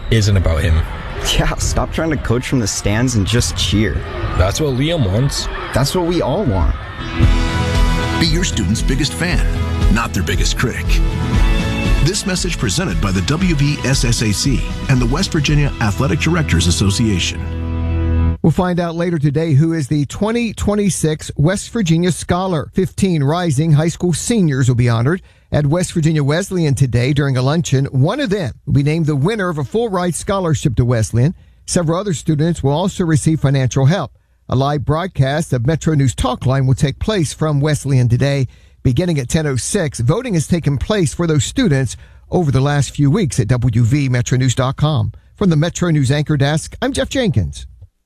isn't about him. Yeah, stop trying to coach from the stands and just cheer. That's what Liam wants. That's what we all want. Be your student's biggest fan, not their biggest critic. This message presented by the WVSSAC and the West Virginia Athletic Directors Association. We'll find out later today who is the 2026 West Virginia Scholar. 15 rising high school seniors will be honored at West Virginia Wesleyan today during a luncheon. One of them will be named the winner of a full-ride scholarship to Wesleyan. Several other students will also receive financial help. A live broadcast of Metro News Talkline will take place from Wesleyan today, beginning at 10:06. Voting has taken place for those students over the last few weeks at WVMetroNews.com. From the Metro News Anchor Desk, I'm Jeff Jenkins.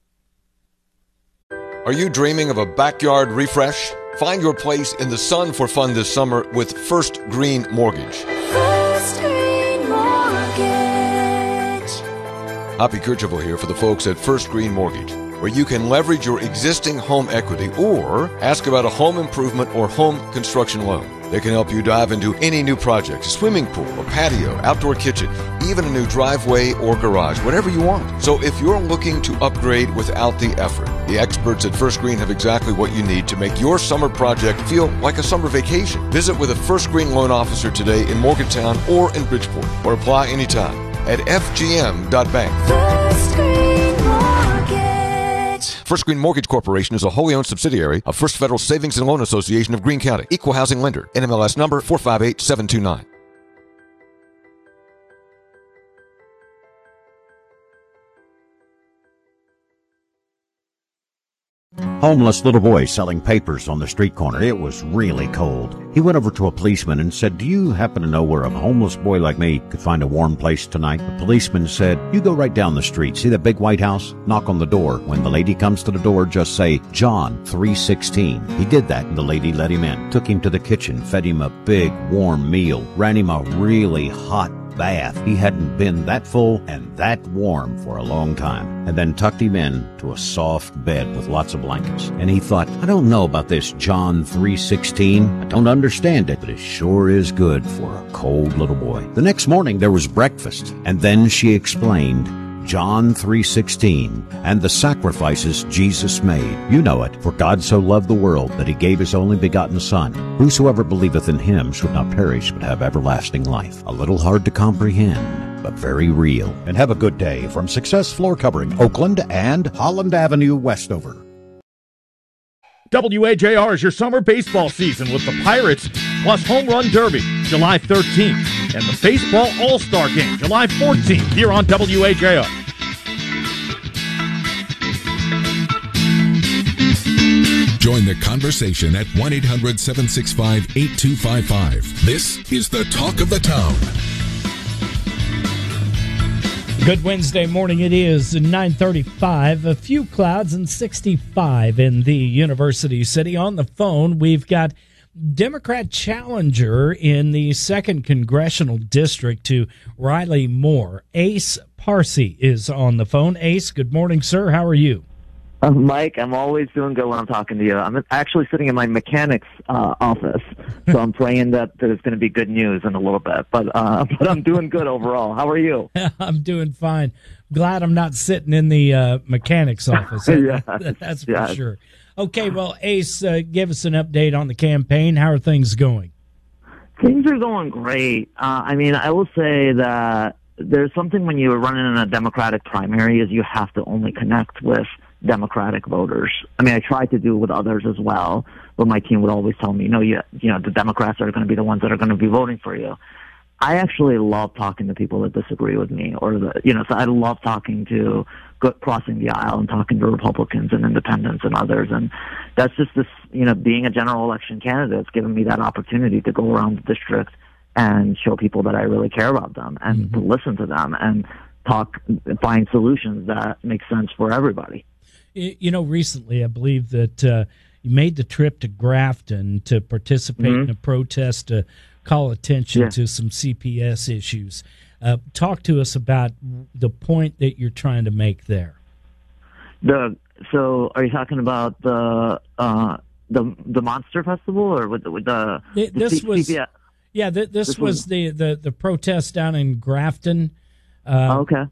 Are you dreaming of a backyard refresh? Find your place in the sun for fun this summer with First Green Mortgage. First Green Mortgage. Hoppy Kercheval here for the folks at First Green Mortgage, where you can leverage your existing home equity or ask about a home improvement or home construction loan. They can help you dive into any new project, a swimming pool, a patio, outdoor kitchen, even a new driveway or garage, whatever you want. So if you're looking to upgrade without the effort, the experts at First Green have exactly what you need to make your summer project feel like a summer vacation. Visit with a First Green loan officer today in Morgantown or in Bridgeport, or apply anytime at fgm.bank. First Green Mortgage. First Green Mortgage Corporation is a wholly owned subsidiary of First Federal Savings and Loan Association of Greene County. Equal housing lender. NMLS number 458729. Homeless little boy selling papers on the street corner. It was really cold. He went over to a policeman and said, "Do you happen to know where a homeless boy like me could find a warm place tonight?" The policeman said, "You go right down the street. See that big white house? Knock on the door. When the lady comes to the door, just say, John 316. He did that, and the lady let him in. Took him to the kitchen, fed him a big, warm meal, ran him a really hot bath. He hadn't been that full and that warm for a long time. And then tucked him in to a soft bed with lots of blankets. And he thought, I don't know about this John 3:16. I don't understand it, but it sure is good for a cold little boy. The next morning there was breakfast, and then she explained John 3:16 and the sacrifices Jesus made. You know it. For God so loved the world that he gave his only begotten Son. Whosoever believeth in him should not perish but have everlasting life. A little hard to comprehend, but very real. And have a good day from Success Floor Covering, Oakland and Holland Avenue, Westover. WAJR is your summer baseball season with the Pirates plus Home Run Derby, July 13th, and the Baseball All-Star Game, July 14th, here on WAJR. Join the conversation at 1-800-765-8255. This is the Talk of the Town. Good Wednesday morning. It is 9:35. A few clouds and 65 in the University City. On the phone, we've got Democrat challenger in the 2nd Congressional District to Riley Moore. Ace Parsi is on the phone. Ace, good morning, sir. How are you? Mike, I'm always doing good when I'm talking to you. I'm actually sitting in my mechanic's office, so I'm praying that there's going to be good news in a little bit. But I'm doing good overall. How are you? I'm doing fine. Glad I'm not sitting in the mechanic's office. That's for sure. Okay, well, Ace, give us an update on the campaign. How are things going? Things are going great. I mean, I will say that there's something when you're running in a Democratic primary is you have to only connect with Democratic voters. I mean, I tried to do it with others as well, but my team would always tell me, you know, the Democrats are going to be the ones that are going to be voting for you. I actually love talking to people that disagree with me, so I love talking to, crossing the aisle and talking to Republicans and independents and others. And that's just this, being a general election candidate, it's given me that opportunity to go around the district and show people that I really care about them and to listen to them and find solutions that make sense for everybody. Recently, I believe that you made the trip to Grafton to participate in a protest to call attention to some CPS issues. Talk to us about the point that you're trying to make there. So, are you talking about the Monster Festival or with the this was CPS? Yeah, this was the protest down in Grafton. Okay.